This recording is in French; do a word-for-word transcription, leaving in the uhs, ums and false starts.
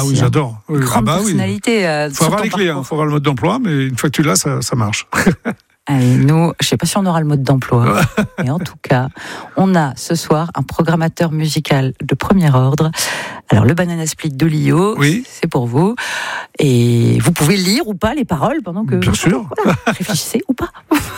Ah oui, j'adore. Oui. Grande ah bah personnalité. Il euh, faut avoir les clés, il hein. faut avoir le mode d'emploi, mais une fois que tu l'as, ça, ça marche. Allez, nous, je ne sais pas si on aura le mode d'emploi, mais en tout cas, on a ce soir un programmateur musical de premier ordre. Alors, le Banana Split de Lio, oui. c'est pour vous. Et vous pouvez lire ou pas les paroles pendant que... Bien vous, sûr. Voilà, réfléchissez ou pas.